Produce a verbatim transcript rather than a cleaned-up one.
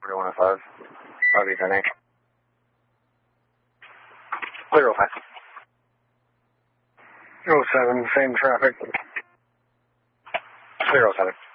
three one oh five. Robbie ten eight. Clear oh five. oh seven, same traffic. Clear oh seven.